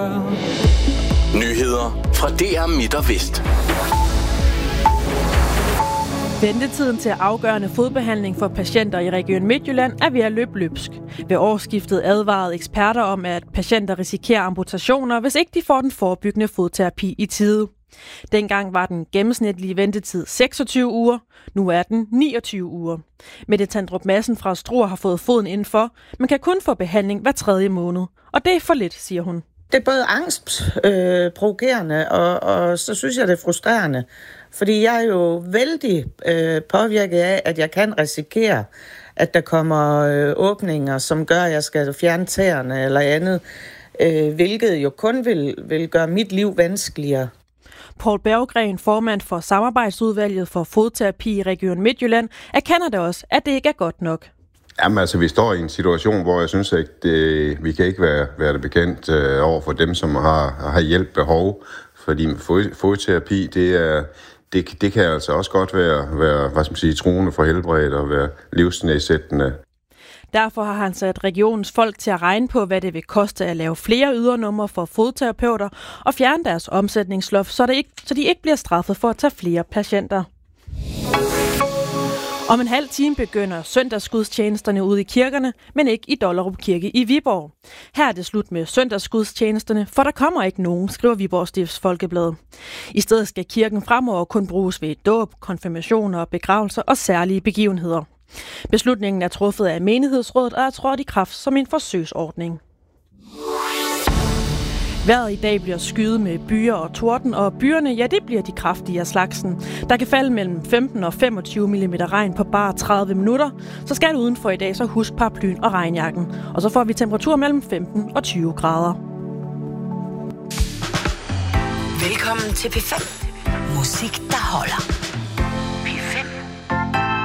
Nyheder fra DR Midt og Vest. Ventetiden til afgørende fodbehandling for patienter i Region Midtjylland er ved at løbe løbsk. Ved årsskiftet advarede eksperter om, at patienter risikerer amputationer, hvis ikke de får den forebyggende fodterapi i tide. Dengang var den gennemsnitlige ventetid 26 uger. Nu er den 29 uger. Mette Tandrup Madsen fra Struer har fået foden indenfor, men kan kun få behandling hver 3. måned. Og det er for lidt, siger hun. Det er både angstprovokerende, og så synes jeg, det er frustrerende. Fordi jeg er jo vældig påvirket af, at jeg kan risikere, at der kommer åbninger, som gør, at jeg skal fjerne tæerne eller andet, hvilket jo kun vil gøre mit liv vanskeligere. Poul Berggren, formand for samarbejdsudvalget for fodterapi i Region Midtjylland, erkender da også, at det ikke er godt nok. Jamen altså, vi står i en situation, hvor jeg synes, at vi kan ikke være det bekendt over for dem, som har hjælp behov. Fordi fodterapi, det kan altså også godt være truende for helbredet og være livsnedsættende. Derfor har han sat regionens folk til at regne på, hvad det vil koste at lave flere ydernumre for fodterapeuter og fjerne deres omsætningsloft, så de ikke bliver straffet for at tage flere patienter. Om en halv time begynder søndagsgudstjenesterne ude i kirkerne, men ikke i Dollerup Kirke i Viborg. Her er det slut med søndagsgudstjenesterne, for der kommer ikke nogen, skriver Viborg Stifts Folkeblad. I stedet skal kirken fremover kun bruges ved dåb, konfirmationer, begravelser og særlige begivenheder. Beslutningen er truffet af menighedsrådet og er trådt i kraft som en forsøgsordning. Vejret i dag bliver skyet med byer og torden, og byerne, ja, det bliver de kraftige af slagsen. Der kan falde mellem 15 og 25 mm regn på bare 30 minutter, så skal du udenfor i dag så husk paraplyen og regnjakken. Og så får vi temperatur mellem 15 og 20 grader. Velkommen til P5. Musik, der holder.